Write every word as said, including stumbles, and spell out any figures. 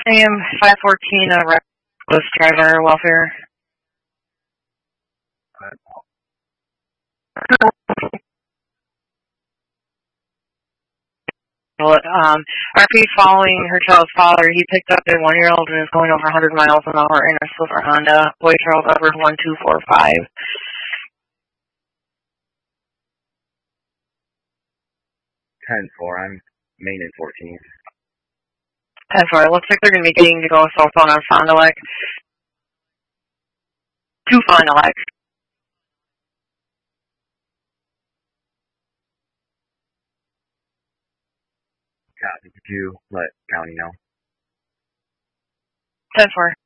I am five fourteen, a reckless driver welfare. Um, R P following her child's father. He picked up a one-year-old and is going over one hundred miles an hour in a silver Honda. Boy Charles Edward one two four five. ten four, I'm main and fourteen. ten four, it looks like they're going to be getting to go southbound on Fond du Lac. To Fond du Lac. Copy. Could you let county know? ten four.